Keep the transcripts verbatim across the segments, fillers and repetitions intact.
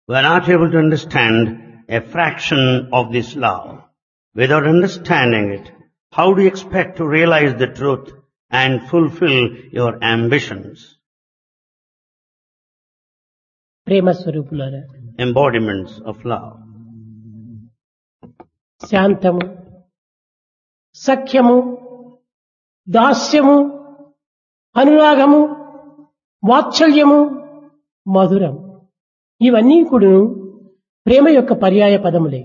We are not able to understand a fraction of this love. Without understanding it, how do you expect to realize the truth and fulfill your ambitions? ప్రేమ స్వరూపులారా, Embodiments of love. శాంతము, సఖ్యము, దాస్యము, అనురాగము, వాత్సల్యము, మధురం, ఇవన్నీ కూడా ప్రేమ యొక్క పర్యాయ పదములే.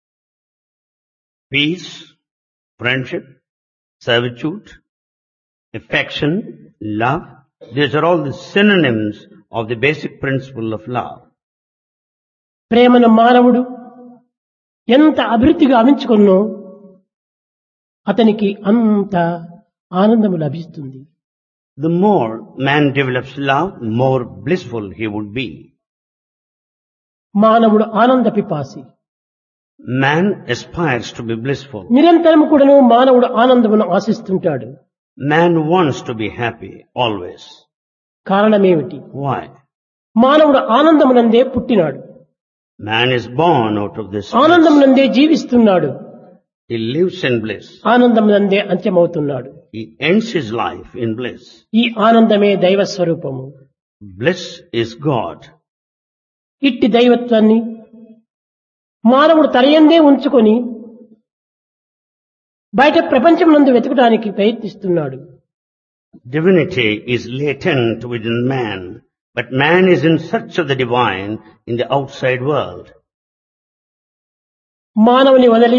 Peace, friendship, servitude, affection, love, these are all the synonyms of the basic principle of love. ప్రేమను మానవుడు ఎంత అభివృద్ధిగా ఆవించుకున్నో అతనికి అంత ఆనందము లభిస్తుంది. The more man develops love, more blissful he would be. మానవుడు ఆనంద పిపాసి. Man aspires to be blissful. నిరంతరం కూడాను మానవుడు ఆనందమును ఆశిస్తుంటాడు. Man wants to be happy always. కారణమేమిటి? Why? మానవుడు ఆనందమునందే పుట్టినాడు, Man is born out of this bliss. ఆనందమునందే జీవిస్తున్నాడు, He lives in bliss. ఆనందమునందే అంత్యమవుతున్నాడు. He ends his life in bliss. ఈ ఆనందమే దైవ స్వరూపము. Bliss is God. ఇట్టి దైవత్వాన్ని మానవుడు తనయందే ఉంచుకొని బయట ప్రపంచం నందు వెతకడానికి ప్రయత్నిస్తున్నాడు. Divinity is latent within man, but man is in search of the divine in the outside world. మానవుని వదలి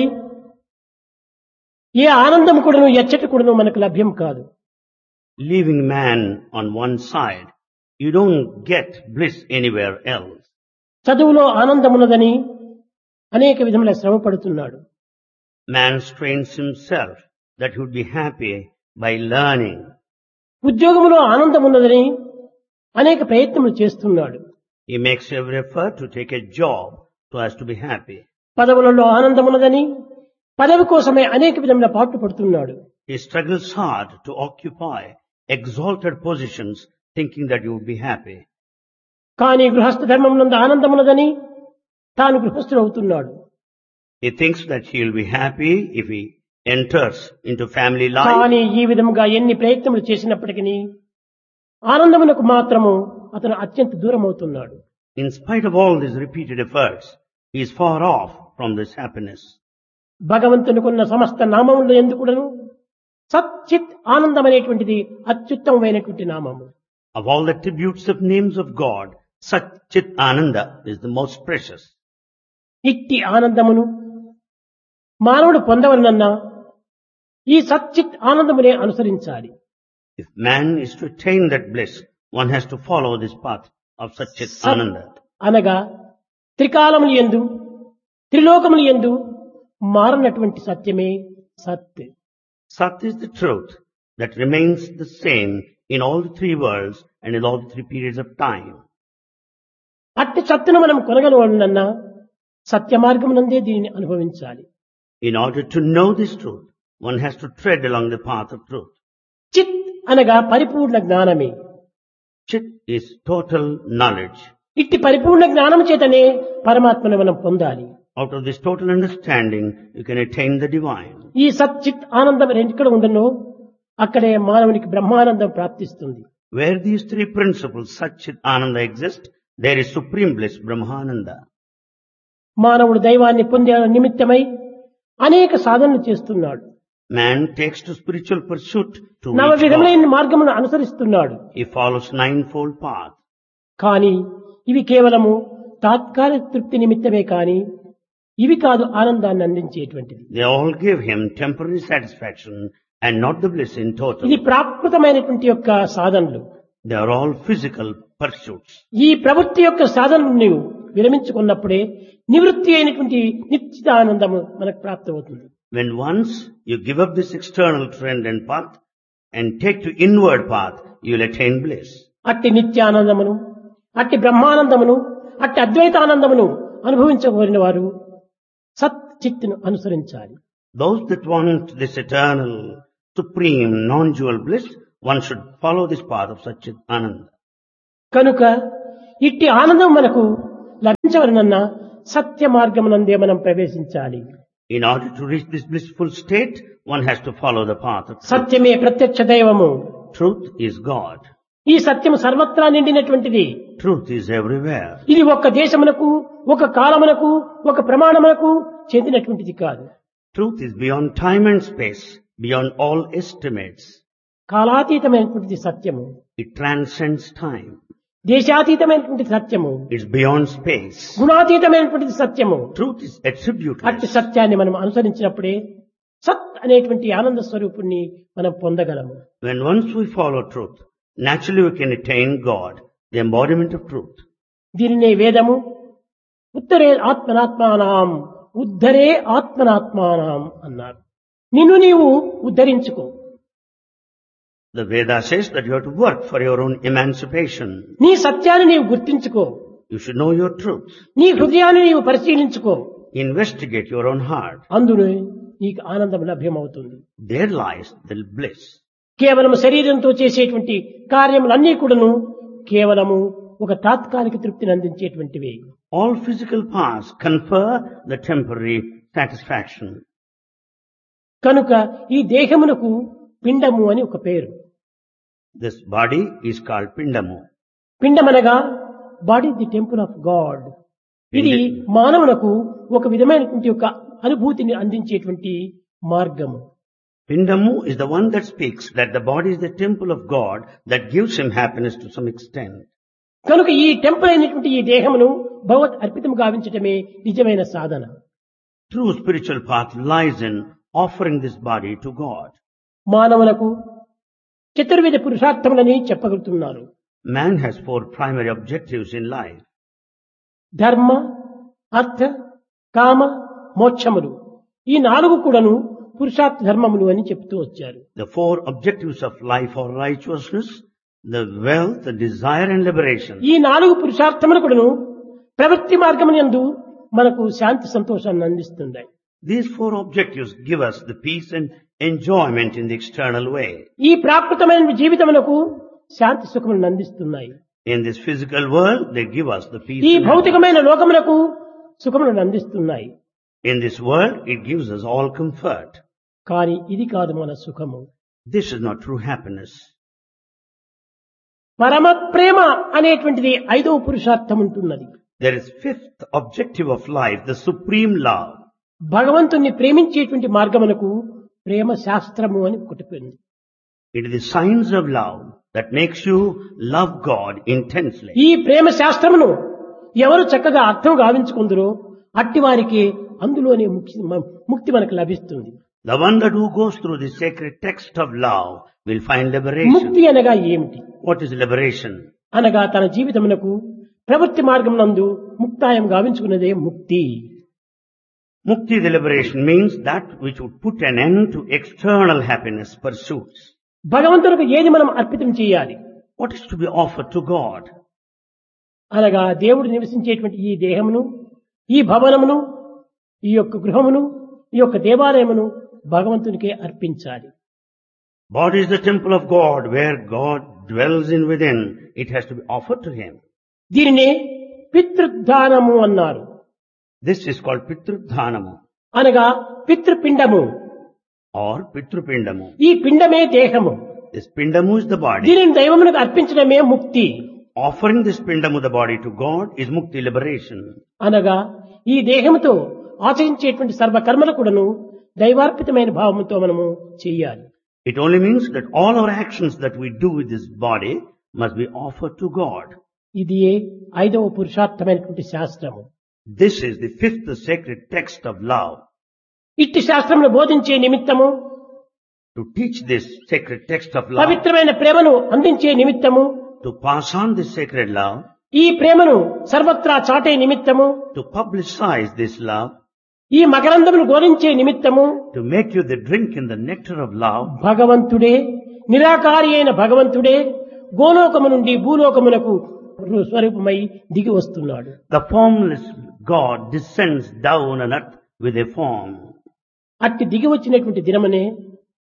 ఏ ఆనందం కూడాను ఎచ్చట కూడాను మనకు లభ్యం కాదు. Leaving man on one side, you don't get bliss anywhere else. చదువులో ఆనందమున్నదని అనేక విధముల శ్రమ పడుతున్నాడు. Man strains himself that he would be happy by learning. ఉద్యోగములో ఆనందమున్నదని అనేక ప్రయత్నములు చేస్తున్నాడు. He makes every effort to take a job so as to be happy. పదవులలో ఆనందమున్నదని పదవి కోసమే అనేక విధముల పాటు పడుతున్నాడు. He struggles hard to occupy exalted positions thinking that you would be happy. కానీ గృహస్థ ధర్మం నందు ఆనందమున్నదని తాను గృహస్థుడు అవుతున్నాడు. He thinks that he will be happy if he enters into family life. కానీ ఈ విధముగా ఎన్ని ప్రయత్నములు చేసినప్పటికీ ఆనందమునకు మాత్రము అతను అత్యంత దూరం అవుతున్నాడు. In spite of all these repeated efforts, he is far off from this happiness. భగవంతునికున్న సమస్త నామములు ఎందుకుడను సచ్చిత్ ఆనందం అనేటువంటిది అత్యుత్తమమైనటువంటి నామము. Of all the attributes of names of God, Satchit Ananda is the most precious. ఇట్టి ఆనందమును మానవుడు పొందవలనన్నా ఈ సచ్చిత్ ఆనందమునే అనుసరించాలి. If man is to attain that bliss, one has to follow this path of Satchit సత్ Ananda. అనగా త్రికాలములు యందు త్రిలోకములు యందు మారనటువంటి సత్యమే సత్. Sat is the truth that remains the same in all the three worlds and in all the three periods of time. అట్టి సత్తును మనం కొనగలవలనన్నా సత్య మార్గమునందే దీనిని అనుభవించాలి. In order to know this truth, one has to tread along the path of truth. చిత్ అనగా పరిపూర్ణ జ్ఞానమే. Chit is total knowledge. ఇట్టి పరిపూర్ణ జ్ఞానము చేతనే పరమాత్మను మనం పొందాలి. Out of this total understanding, you can attain the divine. ఈ సత్ చిత్ ఆనందం ఎక్కడ ఉండనో అక్కడే మానవునికి బ్రహ్మానందం ప్రాప్తిస్తుంది. Where these three principles, Satchit Ananda, exist, there is supreme bliss, Brahmananda. మానవుడు దైవాన్ని పొందే నిమిత్తమై అనేక సాధనలు చేస్తున్నాడు. Man takes to spiritual pursuit to నవ reach God. విధములైన మార్గమును అనుసరిస్తున్నాడు. He follows ninefold path. కానీ ఇవి కేవలము తాత్కాలిక తృప్తి నిమిత్తమే కాని ఇవి కాదు ఆనందాన్ని అందించేటువంటిది. They all give him temporary satisfaction and not the bliss in total. ఇది ప్రాకృతమైనటువంటి యొక్క సాధనలు. They are all physical pursuits. ఈ ప్రవృత్తి యొక్క సాధనలు నీవు విరమించుకున్నప్పుడే నివృత్తి అయినటువంటి నిశ్చిత ఆనందము మనకు ప్రాప్తమవుతుంది. When once you give up this external trend and path and take to inward path, you will attain bliss. అట్టి నిత్యానందమును, అట్టి బ్రహ్మానందమును, అట్టి అద్వైతానందమును అనుభవించగోరిన వారు సత్ చిత్తును అనుసరించాలి. Those that want this eternal, supreme, non-dual bliss, one should follow this path of Satchit Ananda. కనుక ఇట్టి ఆనందం మనకు లభించవలనన్నా సత్య మార్గమునందే మనం ప్రవేశించాలి. In order to reach this blissful state, one has to follow the path of truth. సత్యమే ప్రత్యక్ష దైవము. Truth is God. ఈ సత్యము సర్వత్రా నిండినటువంటిది. Truth is everywhere. ఇది ఒక్క దేశమునకు, ఒక కాలమునకు, ఒక ప్రమాణమునకు చెందినటువంటిది కాదు. Truth is beyond time and space, beyond all estimates. కాలాతీతమైనటువంటిది సత్యము. It transcends time. దేశాతీతమైనటువంటి సత్యము. It's beyond space. గుణాతీతమైనటువంటిది సత్యము. Truth is attributeless. అట్టి సత్యాన్ని మనం అనుసరించినప్పుడే సత్ అనేటువంటి ఆనంద స్వరూపుణ్ణి మనం పొందగలము. When once we follow truth, naturally we can attain God, the embodiment of truth. దీనినే వేదము ఉత్తరే ఆత్మనాత్మానాం ఉద్ధరే ఆత్మనాత్మానాం అన్నారు. నిన్ను నీవు ఉద్ధరించుకో. The Veda says that you have to work for your own emancipation. నీ సత్యాన్ని నీవు గుర్తించుకో. You should know your truth. నీ హృదయాన్ని నీవు పరిశీలించుకో. Investigate your own heart. అందులో నీకు ఆనందం లభ్యమవుతుంది. There lies the bliss. కేవలం శరీరంతో చేసేటువంటి కార్యములన్నీ కూడాను కేవలము ఒక తాత్కాలిక తృప్తిని అందించేటువంటివి. All physical parts confer the temporary satisfaction. కనుక ఈ దేహమునకు పిండము అని ఒక పేరు. This body is called Pindamu. పిండమనగా body the temple of God. ఇది మానవునకు ఒక విధమైనటువంటి ఒక అనుభూతిని అందించేటువంటి మార్గము. Pindamu is the one that speaks that the body is the temple of God that gives him happiness to some extent. కనుక ఈ temple అయినటువంటి ఈ దేహమును భగవత్ అర్పితం గావించటమే నిజమైన సాధన. True spiritual path lies in offering this body to God. మానవులకు చతుర్విధ పురుషార్థములని చెప్పగలుగుతున్నారు. Man has four primary objectives in life. ధర్మ, అర్థ, కామ, మోక్షములు. ఈ నాలుగు కూడాను పురుషార్థ ధర్మములు అని చెప్తూ వచ్చారు. The four objectives of life are righteousness, the wealth, the desire and liberation. ఈ నాలుగు పురుషార్థములు కూడాను ప్రవృత్తి మార్గమునందు మనకు శాంతి సంతోషాన్ని అందిస్తున్నాయి. These four objectives give us the peace and enjoyment in the external way. ఈ ప్రాకృతమైన జీవితమునకు శాంతి సుఖములను అందిస్తున్నాయి. In this physical world, they give us the peace. ఈ and భౌతికమైన లోకమునకు సుఖములను అందిస్తున్నాయి. In this world, it gives us all comfort. కానీ ఇది కాదు మన సుఖము. This is not true happiness. పరమ ప్రేమ అనేటువంటిది ఐదవ పురుషార్థం ఉంటున్నది. There is fifth objective of life, the supreme love. భగవంతుణ్ణి ప్రేమించేటువంటి మార్గమునకు ప్రేమ శాస్త్రము అని ఒకటి ఉంది. It is the science of love that makes you love God intensely. ఈ ప్రేమ శాస్త్రమును ఎవరు చక్కగా అర్థం గావించుకుందరో అట్టి వారికి అందులోనే ముక్తి ముక్తి మనకు లభిస్తుంది. The one that who goes through the sacred text of love will find liberation. ముక్తి అనగా ఏమిటి? What is liberation? అనగా తన జీవితమునకు ప్రవృత్తి మార్గం నందు ముక్తాయం గావించుకున్నదే ముక్తి. Mukti, the liberation, means that which would put an end to external happiness pursuits. భగవంతునికి ఏది మనం అర్పితం చేయాలి? What is to be offered to God? అనగా దేవుడు నివసించేటువంటి ఈ దేహమును, ఈ భవనమును, ఈ యొక్క గృహమును, ఈ యొక్క దేవాలయమును భగవంతునికే అర్పించాలి. Body is the temple of God where God dwells in within. It has to be offered to Him. దీనినే పితృదానము అన్నారు. This is called Pitrudhanamu అనగా పితృపిండము or Pitrupindamu. ఈ పిండమే దేహము. This Pindamu is the body. దీనిని దైవమునకు అర్పించడమే ముక్తి. Offering this Pindamu, the body, to God is Mukti, liberation. అనగా ఈ దేహముతో ఆచరించేటువంటి సర్వకర్మలు కూడాను దైవార్పితమైన భావముతో మనము చేయాలి. It only means that all our actions that we do with this body must be offered to God. ఇది ఐదవ పురుషార్థమైనటువంటి శాస్త్రము. This is the fifth sacred text of love. ఇట్టి శాస్త్రమును బోధించే నిమిత్తము, To teach this sacred text of love, పవిత్రమైన ప్రేమను అందించే నిమిత్తము, to pass on this sacred love, ఈ ప్రేమను సర్వత్రా చాటే నిమిత్తము, to publicize this love, ఈ మకరందమును గోలించే నిమిత్తము, to make you the drink in the nectar of love, భగవంతుడే నిరాకారి అయిన భగవంతుడే గోలోకము నుండి భూలోకమునకు స్వరూపమై దిగి వస్తున్నాడు. the formless God descends down on earth with a form. అట్టి దిగి వచ్చినటువంటి దినమనే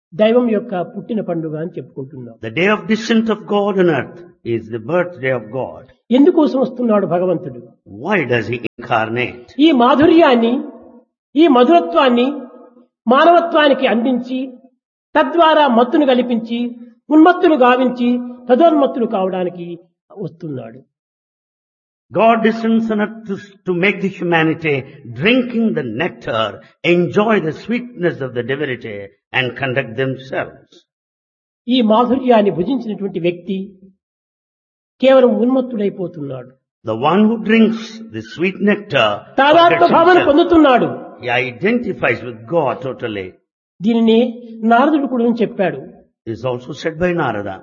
దైవం యొక్క పుట్టిన పండుగ అని చెప్పుకుంటున్నాం. The day of descent of God on earth is the birthday of God. ఎందుకోసం వస్తున్నాడు భగవంతుడు? Why does he incarnate? ఈ మాధుర్యాన్ని, ఈ మధురత్వాన్ని మానవత్వానికి అందించి తద్వారా మత్తును కల్పించి ఉన్మత్తులు గావించి తదోన్మత్తులు కావడానికి వస్తున్నాడు. God descends on earth to, to make the humanity drinking the nectar, enjoy the sweetness of the divinity and conduct themselves. ఈ మాధుర్యాన్ని భుజించినటువంటి వ్యక్తి కేవలం ఉన్మత్తుడైపోతున్నాడు. The one who drinks the sweet nectar తాదాత్మ forgets భావన himself. పొందుతున్నాడు. He identifies with God totally. దీనిని నారదుడు కూడా చెప్పాడు. This is also said by Narada.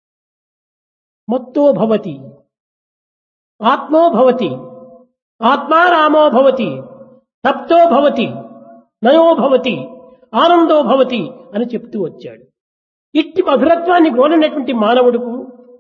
మత్తో భవతి, ఆత్మో భవతి, ఆత్మారామో భవతి, తప్తో భవతి, నయో భవతి, ఆనందో భవతి అని చెప్తూ వచ్చాడు. ఇట్టి మధురత్వాన్ని గ్రోలినటువంటి మానవుడుకు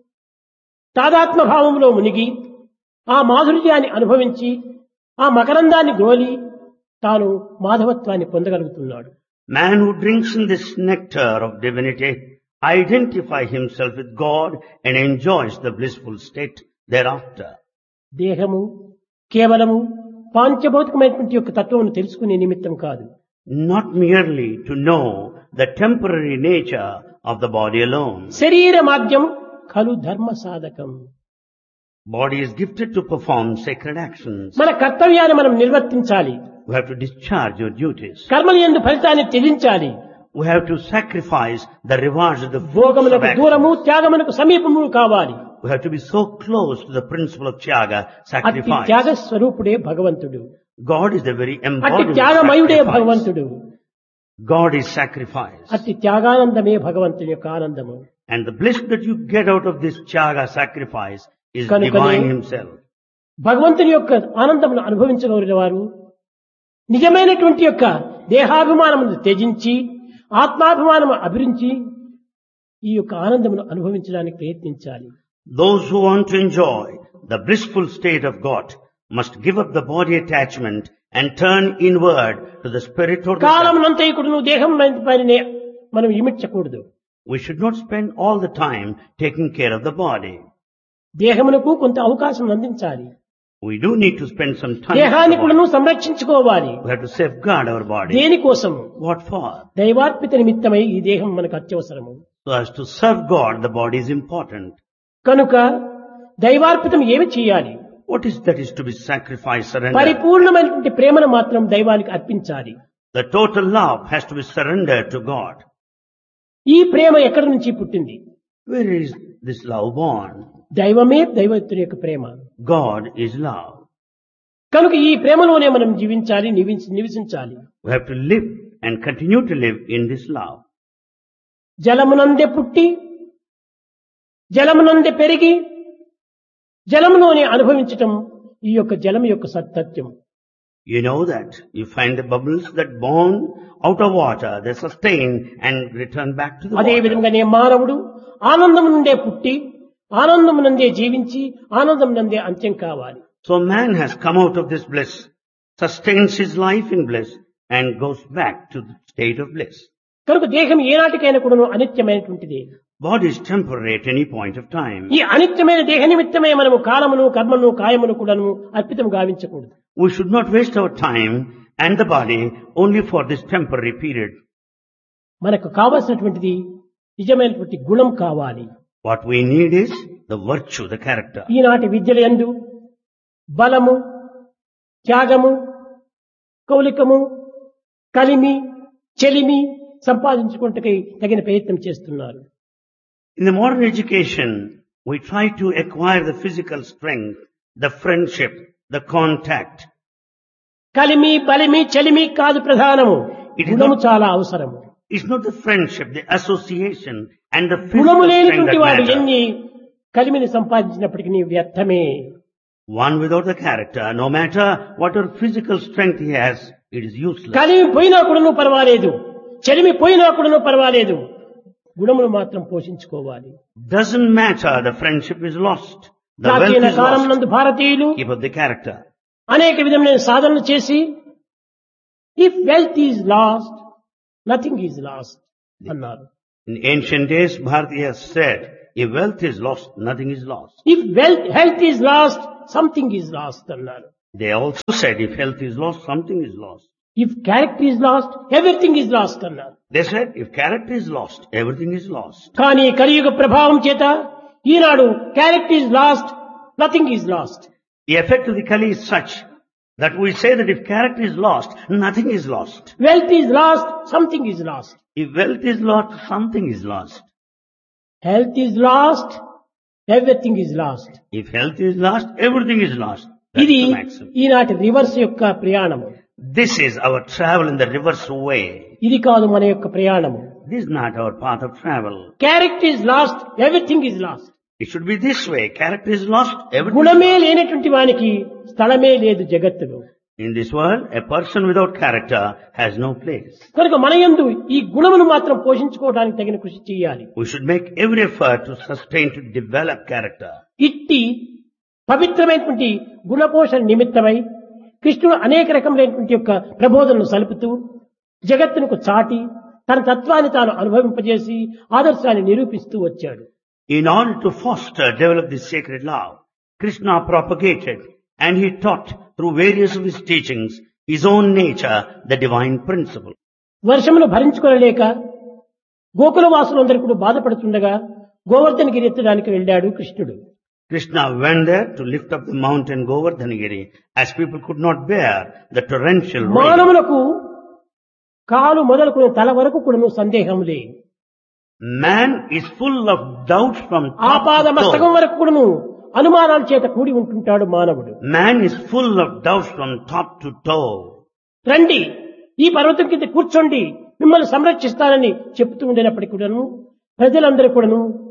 తాదాత్మ భావంలో మునిగి ఆ మాధుర్యాన్ని అనుభవించి ఆ మకరందాన్ని గ్రోలి తాను మాధవత్వాన్ని పొందగలుగుతున్నాడు. Man who drinks in this nectar of divinity identifies himself with God and enjoys the blissful state thereafter. దేహము కేవలము పాంచభౌతికమైనటువంటి యొక్క తత్వమును తెలుసుకునే నిమిత్తం కాదు. Not merely to know the temporary nature of the body alone. శరీర మాధ్యం ఖలు ధర్మ సాధకం. Body is gifted to perform sacred actions. మన కర్తవ్యాన్ని మనం నిర్వర్తించాలి. We have to discharge your duties. కర్మల యందు ఫలితాన్ని త్యజించాలి. We have to sacrifice the rewards of the fruits of భోగములకు దూరము, actions. త్యాగమునకు సమీపము కావాలి. We have to be so close to the principle of Tyaga, అట్టి sacrifice. త్యాగ స్వరూపుడే భగవంతుడు. God is the very అట్టి embodiment of త్యాగమయుడే sacrifice. భగవంతుడు. God is sacrifice. అట్టి త్యాగానందమే భగవంతుని యొక్క ఆనందము. And the bliss that you get out of this Tyaga sacrifice is కనుకనే divine himself. భగవంతుని యొక్క ఆనందమును అనుభవించగలిగిన వారు నిజమైనటువంటి యొక్క దేహాభిమానమును త్యజించి ఆత్మాభిమానము అభిరించి ఈ యొక్క ఆనందమును అనుభవించడానికి ప్రయత్నించాలి. Those who want to enjoy the blissful state of God must give up the body attachment and turn inward to the spirit or the self. కాలమునంతైకుడును దేహం పైనే మనం ఇమిడ్చకూడదు. We should not spend all the time taking care of the body. దేహమునకు కొంత అవకాశం అందించాలి. We do need to spend some time with దేహాన్ని the కూడాను body. సంరక్షించుకోవాలి. We have to safeguard our body. దేనికోసము? What for? దైవార్పిత నిమిత్తమై ఈ దేహం మనకు అత్యవసరము. So as to serve God, the body is important. కనుక దైవార్పితం ఏమి చేయాలి? What is that is to be sacrificed, surrendered? పరిపూర్ణమైనటువంటి ప్రేమను మాత్రం దైవానికి అర్పించాలి. The total love has to be surrendered to God. ఈ ప్రేమ ఎక్కడి నుంచి పుట్టింది? Where is this love born? దైవమే దైవత్తుని యొక్క ప్రేమ. God is love. కనుక ఈ ప్రేమలోనే మనం జీవించాలి, నివించి- నివసించాలి. We have to live and continue to live in this love. జలమునందే పుట్టి జలమునందే పెరిగి జలములోనే అనుభవించటం ఈ యొక్క జలం యొక్క సత్యం. You know that. You find the bubbles that born out of water, they sustain and return back to the అదే water. విధంగానే మానవుడు ఆనందము నుండే పుట్టి ఆనందము నందే జీవించి ఆనందం నందే అంత్యం కావాలి. So man has come out of this bliss, sustains his life in bliss and goes back to the state of bliss. కనుక దేహం ఏనాటికైనా కూడాను అనిత్యమైనటువంటిది. Body is temporary at any point of time. ఈ అనిత్యమైన దేహ నిమిత్తమే మనము కాలమును కర్మను కాయమును కూడాను అర్పితం గావించకూడదు. We should not waste our time and the body only for this temporary period. మనకు కావాల్సినటువంటిది నిజమైనటువంటి గుణం కావాలి. What we need is the virtue, the character. ఈనాటి విద్యల యందు బలము, త్యాగము, కౌలికము, కలిమి, చెలిమి సంపాదించుకుంటకై తగిన ప్రయత్నం చేస్తున్నారు. In the modern education, we try to acquire the physical strength, the friendship, the contact. కలిమి, బలిమి, చెలిమి కాదు ప్రధానము. It is గుణము not- చాలా అవసరము. It's not the friendship, the association and the గుణము physical strength లేనిటువంటి that వాడు matter. ఎన్ని కలిమిని సంపాదించినప్పటికీ వ్యర్థమే. One without the character, no matter whatever physical strength he has, it is useless. కలిమి పోయినా కూడాను పర్వాలేదు, చెలిమి పోయినా కూడాను పర్వాలేదు, గుణమును మాత్రం పోషించుకోవాలి. Doesn't matter, the friendship is lost. The wealth ప్రాచీన is కాలం lost. నందు భారతీయులు Keep up the character. అనేక విధమైన సాధనలు చేసి if wealth is lost nothing is lost అన్నారు. In ancient days, Bharati has said, if wealth is lost, nothing is lost. If wealth health is lost something is lost అన్నారు. They also said, if health is lost, something is lost. If character is lost everything is lost అన్నారు. They said, if character is lost, everything is lost. కానీ కలియుగ ప్రభావం చేత ఈనాడు character is lost nothing is lost. The effect of the Kali is such that we say that if character is lost, nothing is lost. Wealth is lost something is lost. If wealth is lost, something is lost. Health is lost everything is lost. If health is lost, everything is lost. That's ఇది the maxim. ఈనాటి reverse యొక్క ప్రయాణము. This is our travel in the reverse way. ఇది కాదు మన యొక్క ప్రయాణము. This is not our path of travel. Character is lost everything is lost. It should be this way. Character is lost, everything is గుణమే లేనటువంటి వానికి స్థలమే లేదు జగత్తులో. In this world, a person without character has no place. కనుక మన యందు ఈ గుణమును మాత్రం పోషించుకోవడానికి తగిన కృషి చేయాలి. We should make every effort to sustain, to develop character. ఇట్టి పవిత్రమైనటువంటి గుణపోషణ నిమిత్తమై కృష్ణుడు అనేక రకములైనటువంటి యొక్క ప్రబోధనలు సలుపుతూ జగత్తునకు చాటి తన తత్వాన్ని తాను అనుభవింపజేసి ఆదర్శాన్ని నిరూపిస్తూ వచ్చాడు. In order to foster, develop this sacred love, Krishna propagated and he taught through various of his teachings his own nature, the divine principle. వర్షమును భరించుకోలేక Gokula వాసులందరూ కూడా బాధపడుతుండగా గోవర్ధనగిరి ఎత్తడానికి వెళ్ళాడు కృష్ణుడు. Krishna went there to lift up the mountain Govardhanagiri as people could not bear the torrential rain. మానవులకు కాలు మొదలుకునే తల వరకు కూడా సందేహములే. Man is full of doubts from ఆపాద top to మస్తకం toe. వరకు కూడాను అనుమానాల చేత కూడి ఉంటుంటాడు మానవుడు. Man is full of doubts from top to toe. రండి ఈ పర్వతం కింద కూర్చోండి మిమ్మల్ని సంరక్షిస్తానని చెప్తూ ఉండినప్పటికీ కూడాను ప్రజలందరూ కూడాను